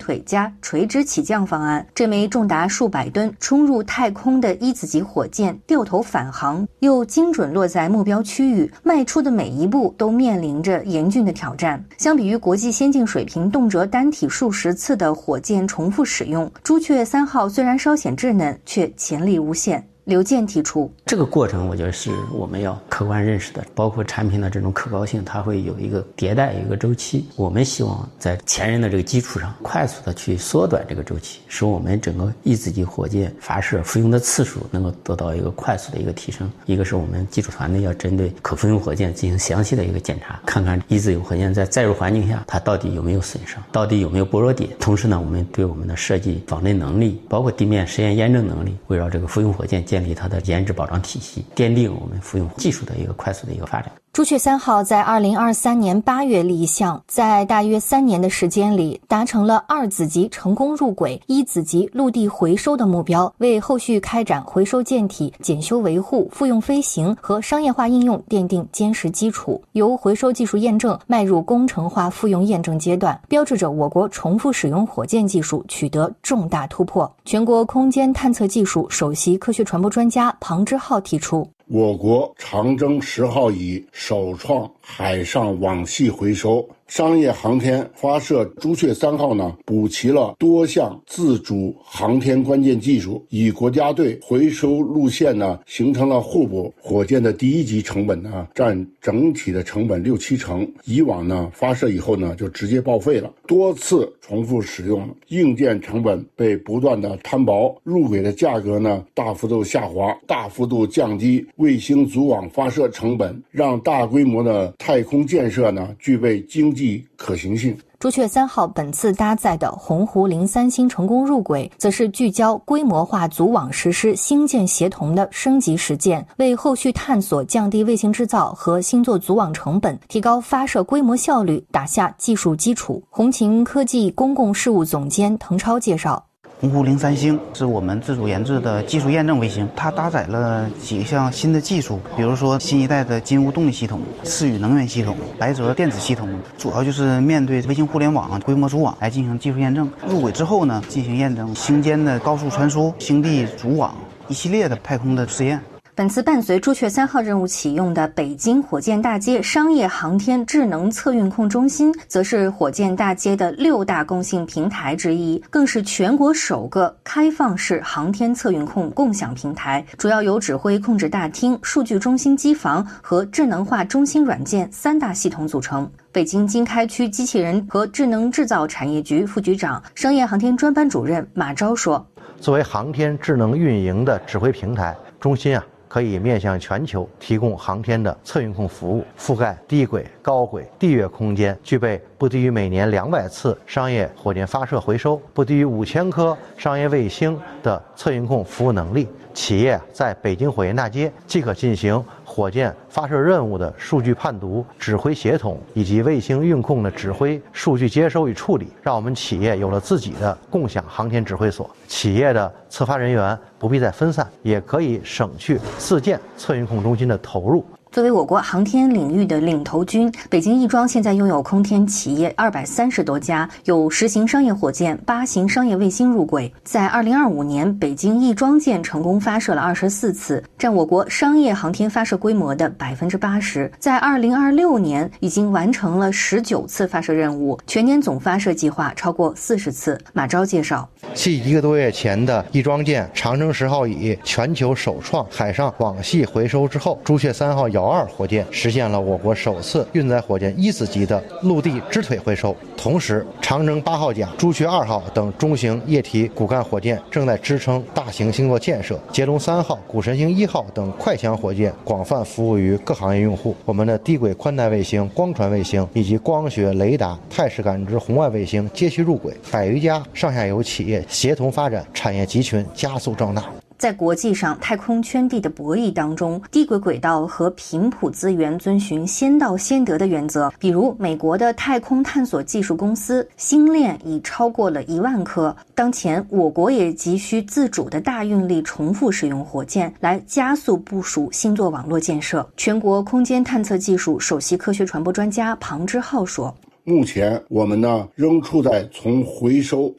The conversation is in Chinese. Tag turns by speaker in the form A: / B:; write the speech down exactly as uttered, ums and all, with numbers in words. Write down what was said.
A: 腿加垂直起降方案。这枚重达数百吨、冲入太空的一子级火箭掉头返航，又精准落在目标区域，迈出的每一步都面临着严峻的挑战。相比于国际先进水平动辄单体数十次的火箭重复使用，朱雀三号虽然稍显稚嫩，却潜力无限。刘健提出，
B: 这个过程我觉得是我们要客观认识的，包括产品的这种可靠性，它会有一个迭代，有一个周期。我们希望在前人的这个基础上，快速的去缩短这个周期，使我们整个一子级火箭发射复用的次数能够得到一个快速的一个提升。一个是我们技术团队要针对可复用火箭进行详细的一个检查，看看一子级火箭在载入环境下它到底有没有损伤，到底有没有薄弱点。同时呢，我们对我们的设计仿真能力，包括地面实验验证能力，围绕这个复用火箭建立它的研制保障体系，奠定我们复用技术的一个快速的一个发展。
A: 朱雀三号在二零二三年八月立项，在大约三年的时间里，达成了二子级成功入轨、一子级陆地回收的目标，为后续开展回收舰体检修维护、复用飞行和商业化应用奠定坚实基础。由回收技术验证迈入工程化复用验证阶段，标志着我国重复使用火箭技术取得重大突破。全国空间探测技术首席科学传播专家庞之浩提出，
C: 我国长征十号乙首创海上网系回收，商业航天发射朱雀三号呢，补齐了多项自主航天关键技术，与国家队回收路线呢形成了互补。火箭的第一级成本呢占整体的成本六七成，以往呢发射以后呢就直接报废了，多次重复使用，硬件成本被不断的摊薄，入轨的价格呢大幅度下滑，大幅度降低卫星组网发射成本，让大规模的太空建设呢具备经济可行性。
A: 朱雀三号本次搭载的鸿鹄零三星成功入轨，则是聚焦规模化组网实施星舰协同的升级实践，为后续探索降低卫星制造和星座组网成本，提高发射规模效率打下技术基础。红擎科技公共事务总监滕超介绍，
D: 鸿鹄零三星是我们自主研制的技术验证卫星，它搭载了几项新的技术，比如说新一代的金乌动力系统、次宇能源系统、来泽电子系统，主要就是面对卫星互联网规模组网来进行技术验证。入轨之后呢，进行验证星间的高速传输、星地组网一系列的太空的试验。
A: 本次伴随朱雀三号任务启用的北京火箭大街商业航天智能测运控中心，则是火箭大街的六大共性平台之一，更是全国首个开放式航天测运控共享平台，主要由指挥控制大厅、数据中心机房和智能化中心软件三大系统组成。北京经开区机器人和智能制造产业局副局长、商业航天专班主任马钊说，
E: 作为航天智能运营的指挥平台，中心啊可以面向全球提供航天的测运控服务，覆盖低轨、高轨、地月空间，具备不低于每年两百次商业火箭发射回收、不低于五千颗商业卫星的测运控服务能力。企业在北京火箭大街即可进行火箭发射任务的数据判读、指挥协同以及卫星运控的指挥、数据接收与处理，让我们企业有了自己的共享航天指挥所。企业的测发人员不必再分散，也可以省去自建测运控中心的投入。
A: 作为我国航天领域的领头军，北京亦庄现在拥有空天企业二百三十多家，有十型商业火箭、八型商业卫星入轨。在二零二五年，北京亦庄舰成功发射了二十四次，占我国商业航天发射规模的百分之八十。在二零二六年，已经完成了十九次发射任务，全年总发射计划超过四十次。马钊介绍，
E: 继一个多月前的亦庄舰长征十号乙全球首创海上网系回收之后，朱雀三号遥二火箭实现了我国首次运载火箭一子级的陆地支腿回收。同时，长征八号甲、朱雀二号等中型液体骨干火箭正在支撑大型星座建设，捷龙三号、谷神星一号等快强火箭广泛服务于各行业用户。我们的低轨宽带卫星、光传卫星以及光学、雷达、态势感知红外卫星接续入轨，百余家上下游企业协同发展，产业集群加速壮大。
A: 在国际上太空圈地的博弈当中，低轨轨道和频谱资源遵循先到先得的原则。比如美国的太空探索技术公司星链已超过了一万颗，当前我国也急需自主的大运力重复使用火箭来加速部署星座网络建设。全国空间探测技术首席科学传播专家庞之浩说，
C: 目前我们呢仍处在从回收